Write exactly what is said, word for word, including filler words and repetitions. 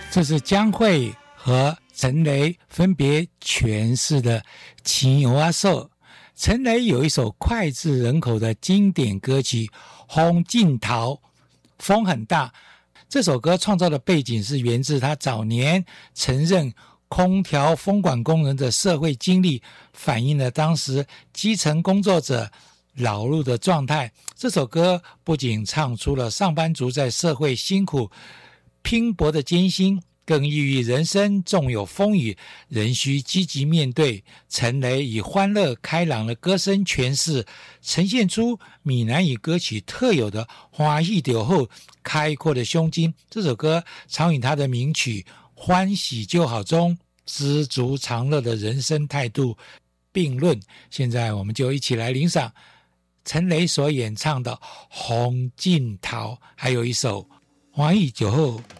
这是江蕙和陈雷分别诠释的《青蛙手》。陈雷有一首脍炙人口的经典歌曲《风劲桃》，风很大。这首歌创造的背景是源自他早年曾任空调风管工人的社会经历，反映了当时基层工作者劳碌的状态。这首歌不仅唱出了上班族在社会辛苦拼搏的艰辛，更寓意人生纵有风雨，仍需积极面对。陈雷以欢乐开朗的歌声诠释，呈现出闽南语歌曲特有的欢喜就好、开阔的胸襟。这首歌常与他的名曲《欢喜就好》中知足常乐的人生态度并论。现在我们就一起来欣赏陈雷所演唱的《风劲桃》，还有一首《欢喜就好》。